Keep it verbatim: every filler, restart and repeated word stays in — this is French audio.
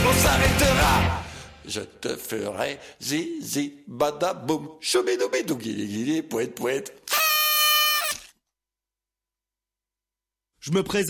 on s'arrêtera. Je te ferai zizi badaboum, choubidoubidou, guili, poète, poète. Je me présente.